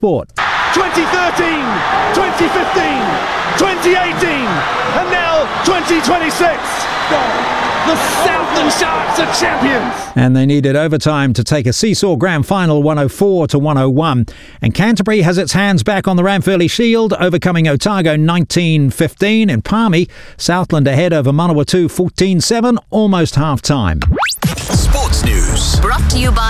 sport. 2013, 2015, 2018, and now 2026. The Southland Sharks are champions. And they needed overtime to take a seesaw grand final 104-101. And Canterbury has its hands back on the Ranfurly Shield, overcoming Otago 19-15. In Palmy, Southland ahead over Manawatu 14-7, almost half-time. Sports News. Brought to you by